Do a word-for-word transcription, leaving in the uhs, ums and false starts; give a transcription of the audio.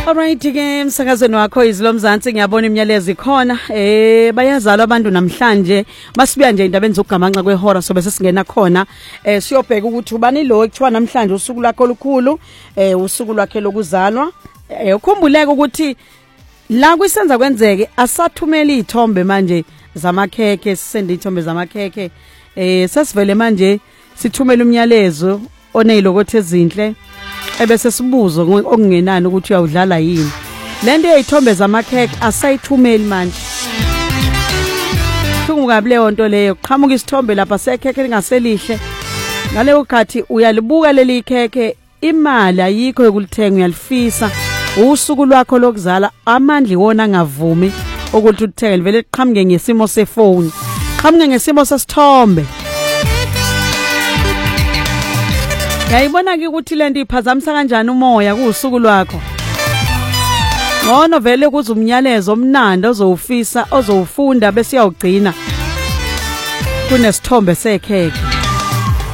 Alright ke msakazweni wakho izilo mzansi ngiyabona imiyalezo ikhona eh bayazalwa abantu namhlanje masibuya nje indaba enzokugamanxa kwehora sobe sesingena khona eh siyobheka ukuthi ubani lo ekuthiwa namhlanje usuku lakho olukhulu eh usuku lwakhe lokuzalwa eh ukhumbuleke ukuthi la kwisenza kwenzeke asathumela izithombe manje zamakheke sisende izithombe zamakheke eh sesivele manje sithumela umyalezo onezilokothe ezinhle ebese sibuzo okungenani ukuthi uyawudlala yini lento yezithombe zamakheke asayithumeli manje kungabe leyo nto leyo qhamuka isithombe lapha sekheke lingaselihle ngaleyo khathi uyalibuka leli kheke imali ayikho yokulithenga uyalifisa usuku lwakho lokuzala amandla wona ngavumi ukuthi uthenge vele qhamuke ngesimo sefoni qhamuke ngesimo sesithombe yayibona ke ukuthi lento iphazamisa kanjani umoya kusuku lwakho ngono vele kuze umnyalezo omnandi ozowufisa ozowufunda bese uyawugcina kunesithombe sekheke